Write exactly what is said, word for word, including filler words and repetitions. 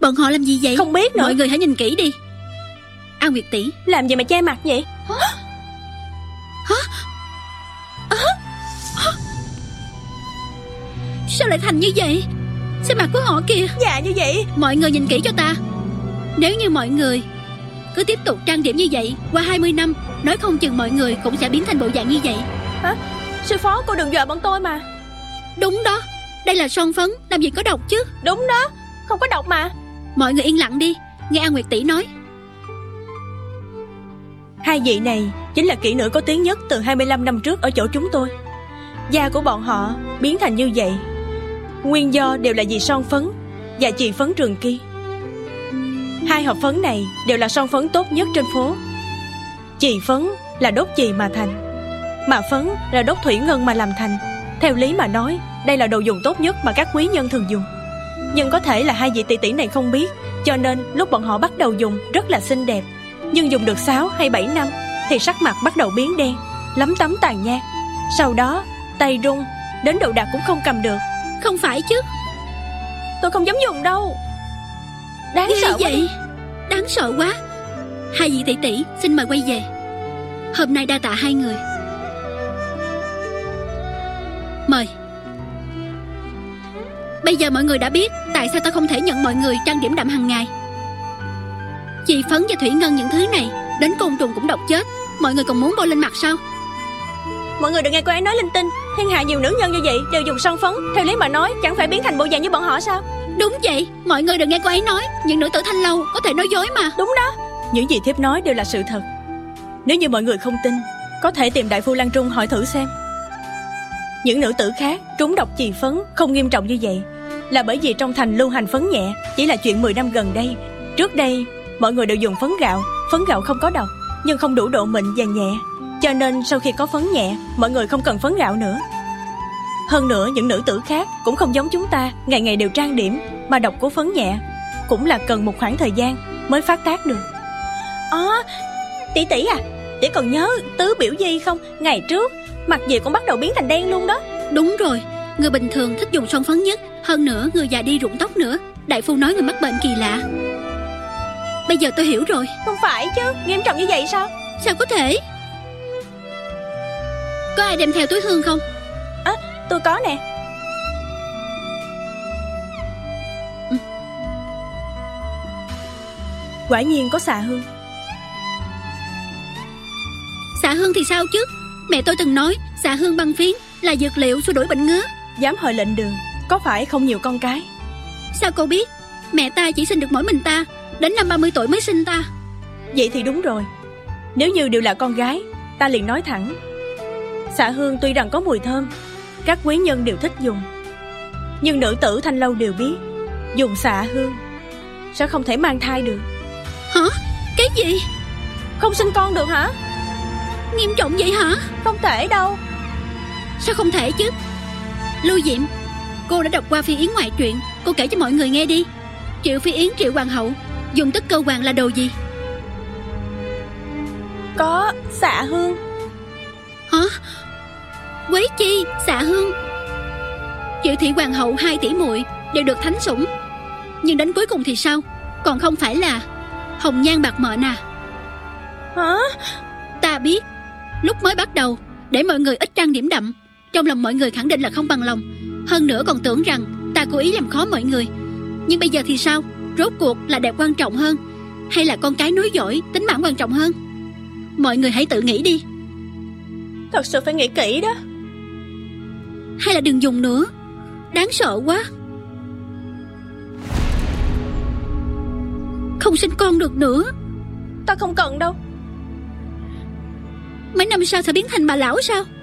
Bọn họ làm gì vậy? Không biết nữa. Mọi người hãy nhìn kỹ đi. An Nguyệt tỷ, làm gì mà che mặt vậy? Hả? Hả? Hả? Hả? Sao lại thành như vậy? Xem mặt của họ kìa. Dạ như vậy. Mọi người nhìn kỹ cho ta. Nếu như mọi người cứ tiếp tục trang điểm như vậy, qua hai mươi năm, nói không chừng mọi người cũng sẽ biến thành bộ dạng như vậy. Hả? Sư phó, cô đừng dọa bọn tôi mà. Đúng đó, đây là son phấn, làm gì có độc chứ. Đúng đó, không có độc mà. Mọi người yên lặng đi, nghe An Nguyệt tỷ nói. Hai vị này chính là kỹ nữ có tiếng nhất từ hai mươi lăm năm trước ở chỗ chúng tôi. Da của bọn họ biến thành như vậy, nguyên do đều là vì son phấn và chì phấn Trường Kỳ. Hai hộp phấn này đều là son phấn tốt nhất trên phố. Chì phấn là đốt chì mà thành, mà phấn là đốt thủy ngân mà làm thành. Theo lý mà nói, đây là đồ dùng tốt nhất mà các quý nhân thường dùng. Nhưng có thể là hai vị tỷ tỷ này không biết, cho nên lúc bọn họ bắt đầu dùng rất là xinh đẹp. Nhưng dùng được sáu hay bảy năm thì sắc mặt bắt đầu biến đen, lấm tấm tàn nhang. Sau đó tay run, đến đồ đạc cũng không cầm được. Không phải chứ? Tôi không dám dùng đâu. Đáng Ghê sợ vậy. Đáng sợ quá. Hai vị tỷ tỷ xin mời quay về. Hôm nay đa tạ hai người. Mời. Bây giờ mọi người đã biết tại sao ta không thể nhận mọi người trang điểm đậm hàng ngày. Chì phấn và thủy ngân những thứ này đến côn trùng cũng độc chết, mọi người còn muốn bôi lên mặt sao? Mọi người đừng nghe cô ấy nói linh tinh. Thiên hạ nhiều nữ nhân như vậy đều dùng son phấn, theo lý mà nói chẳng phải biến thành bộ dạng như bọn họ sao? Đúng vậy, mọi người đừng nghe cô ấy nói. Những nữ tử thanh lâu có thể nói dối mà. Đúng đó, những gì thiếp nói đều là sự thật. Nếu như mọi người không tin, có thể tìm đại phu Lan Trung hỏi thử xem. Những nữ tử khác trúng độc chì phấn không nghiêm trọng như vậy là bởi vì trong thành lưu hành phấn nhẹ chỉ là chuyện mười năm gần đây. Trước đây mọi người đều dùng phấn gạo. Phấn gạo không có độc, nhưng không đủ độ mịn và nhẹ, cho nên sau khi có phấn nhẹ, mọi người không cần phấn gạo nữa. Hơn nữa những nữ tử khác cũng không giống chúng ta ngày ngày đều trang điểm, mà độc của phấn nhẹ cũng là cần một khoảng thời gian mới phát tác được. À, tỷ tỷ à, tỷ còn nhớ Tứ Biểu Di không? Ngày trước mặt gì cũng bắt đầu biến thành đen luôn đó. Đúng rồi, người bình thường thích dùng son phấn nhất. Hơn nữa người già đi rụng tóc nữa. Đại phu nói người mắc bệnh kỳ lạ. Bây giờ tôi hiểu rồi. Không phải chứ, nghiêm trọng như vậy sao? Sao có thể? Có ai đem theo túi hương không? À, tôi có nè. Ừ. Quả nhiên có xạ hương. Xạ hương thì sao chứ? Mẹ tôi từng nói xạ hương băng phiến là dược liệu xua đuổi bệnh ngứa. Dám hỏi lệnh đường, có phải không nhiều con cái? Sao cô biết? Mẹ ta chỉ sinh được mỗi mình ta, đến năm ba mươi tuổi mới sinh ta. Vậy thì đúng rồi. Nếu như đều là con gái, ta liền nói thẳng. Xạ hương tuy rằng có mùi thơm, các quý nhân đều thích dùng, nhưng nữ tử thanh lâu đều biết dùng xạ hương sẽ không thể mang thai được. Hả? Cái gì? Không sinh con được hả? Nghiêm trọng vậy hả? Không thể đâu. Sao không thể chứ? Lưu Diệm, cô đã đọc qua Phi Yến ngoại truyện, cô kể cho mọi người nghe đi. Triệu Phi Yến Triệu Hoàng hậu dùng tức cơ hoàng là đồ gì? Có xạ hương. Hả? Quấy chi xạ hương? Triệu Thị Hoàng hậu hai tỷ muội đều được thánh sủng, nhưng đến cuối cùng thì sao? Còn không phải là hồng nhan bạc mệnh à? Hả? Ta biết, lúc mới bắt đầu để mọi người ít trang điểm đậm, trong lòng mọi người khẳng định là không bằng lòng. Hơn nữa còn tưởng rằng ta cố ý làm khó mọi người. Nhưng bây giờ thì sao? Rốt cuộc là đẹp quan trọng hơn, hay là con cái nối dõi tính mạng quan trọng hơn? Mọi người hãy tự nghĩ đi. Thật sự phải nghĩ kỹ đó. Hay là đừng dùng nữa, đáng sợ quá. Không sinh con được nữa. Ta không cần đâu. Mấy năm sau sẽ biến thành bà lão sao?